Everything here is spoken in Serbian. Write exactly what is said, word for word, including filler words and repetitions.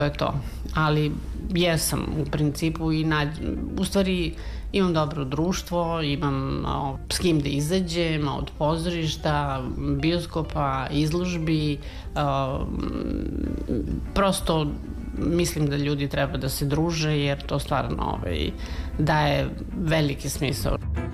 To je to. Ali jesam u principu i nađ... u stvari imam dobro društvo, imam o, s kim da izađem od pozorišta, bioskopa, izložbi. O, prosto mislim da ljudi treba da se druže jer to stvarno ovaj, daje veliki smisao.